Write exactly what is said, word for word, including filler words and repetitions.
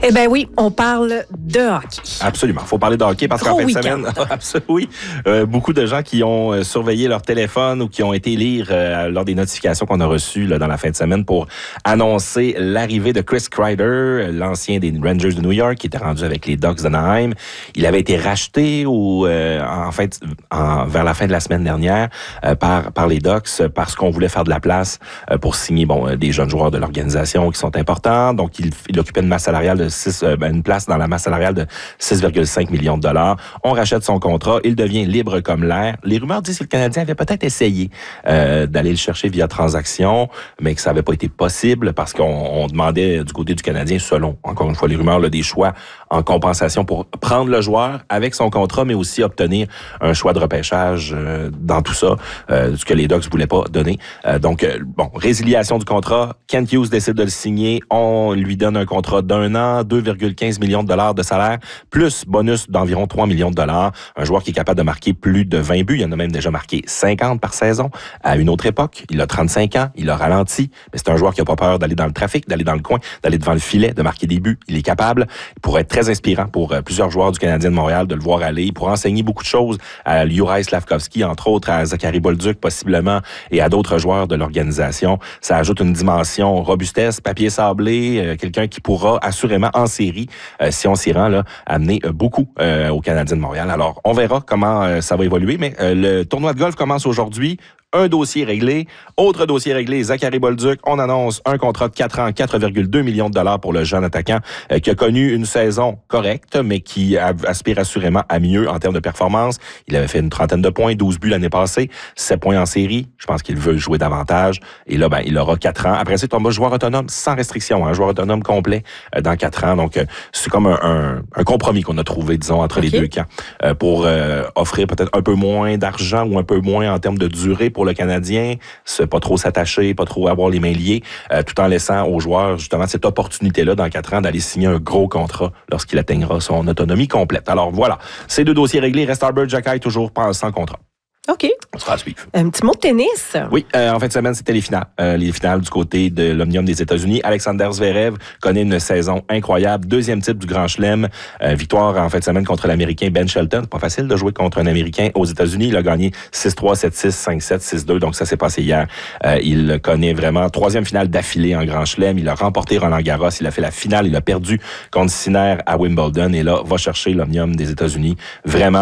Eh bien oui, on parle de hockey. Absolument. Il faut parler de hockey parce Gros qu'en fin de week-end. semaine, absolument, oui, euh, beaucoup de gens qui ont euh, surveillé leur téléphone ou qui ont été lire euh, lors des notifications qu'on a reçues là, dans la fin de semaine pour annoncer l'arrivée de Chris Kreider, l'ancien des Rangers de New York, qui était rendu avec les Ducks d'Anaheim. Il avait été racheté au, euh, en fait, en, vers la fin de la semaine dernière euh, par, par les Ducks parce qu'on voulait faire de la place euh, pour signer bon, euh, des jeunes joueurs de l'organisation qui sont importants. Donc, il, il occupait une masse salariale de six, euh, une place dans la masse salariale de six virgule cinq millions de dollars. On rachète son contrat. Il devient libre comme l'air. Les rumeurs disent que le Canadien avait peut-être essayé euh, d'aller le chercher via transaction, mais que ça n'avait pas été possible parce qu'on on demandait du côté du Canadien, selon, encore une fois, les rumeurs, là, des choix en compensation pour prendre le joueur avec son contrat, mais aussi obtenir un choix de repêchage euh, dans tout ça, euh, ce que les Ducks voulaient pas donner. Euh, donc, euh, bon, résiliation du contrat. Kent Hughes décide de le signer. On lui donne un contrat d'un an, deux virgule quinze millions de dollars de salaire, plus bonus d'environ trois millions de dollars. Un joueur qui est capable de marquer plus de vingt buts. Il en a même déjà marqué cinquante par saison. À une autre époque, il a trente-cinq ans, il a ralenti, mais c'est un joueur qui a pas peur d'aller dans le trafic, d'aller dans le coin, d'aller devant le filet, de marquer des buts. Il est capable. Il pourrait être très inspirant pour euh, plusieurs joueurs du Canadien de Montréal de le voir aller. Il pourrait enseigner beaucoup de choses à Juraj Slafkovský, entre autres, à Zachary Bolduc, possiblement, et à d'autres joueurs de l'organisation. Ça ajoute une dimension robustesse, papier sablé, euh, quelqu'un qui pourra assurément en série, euh, si on s'y rend, là, amener euh, beaucoup euh, au Canadien de Montréal. Alors, on verra comment euh, ça va évoluer, mais euh, le tournoi de golf commence aujourd'hui. Un dossier réglé. Autre dossier réglé, Zachary Bolduc. On annonce un contrat de quatre ans, quatre virgule deux millions de dollars pour le jeune attaquant euh, qui a connu une saison correcte, mais qui a, aspire assurément à mieux en termes de performance. Il avait fait une trentaine de points, douze buts l'année passée, sept points en série. Je pense qu'il veut jouer davantage. Et là, ben, il aura quatre ans. Après, c'est un joueur autonome sans restriction, un hein, joueur autonome complet euh, dans quatre ans. Donc, euh, c'est comme un, un, un compromis qu'on a trouvé, disons, entre okay. les deux camps euh, pour euh, offrir peut-être un peu moins d'argent ou un peu moins en termes de durée pour le Canadien, c'est pas trop s'attacher, pas trop avoir les mains liées, euh, tout en laissant aux joueurs justement cette opportunité-là dans quatre ans d'aller signer un gros contrat lorsqu'il atteindra son autonomie complète. Alors voilà, ces deux dossiers réglés. Reste Arber Xhekaj toujours sans contrat. OK. On se fera suivre. Un petit mot de tennis. Oui, euh, en fin de semaine, c'était les finales. Euh, les finales du côté de l'Omnium des États-Unis. Alexander Zverev connaît une saison incroyable. Deuxième titre du Grand Chelem. Euh, victoire en fin de semaine contre l'Américain Ben Shelton. Pas facile de jouer contre un Américain aux États-Unis. Il a gagné six trois, sept six, cinq sept, six deux. Donc ça s'est passé hier. Euh, il connaît vraiment troisième finale d'affilée en Grand Chelem. Il a remporté Roland Garros. Il a fait la finale. Il a perdu contre Sinner à Wimbledon. Et là, va chercher l'Omnium des États-Unis. Vraiment